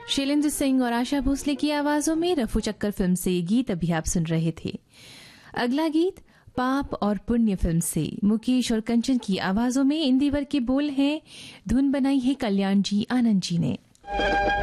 शैलेंद्र सिंह और आशा भोसले की आवाजों में रफू चक्कर फिल्म से ये गीत अभी आप सुन रहे थे। अगला गीत पाप और पुण्य फिल्म से मुकेश और कंचन की आवाजों में इंदिवर के बोल हैं, धुन बनाई है कल्याण जी आनंद जी ने।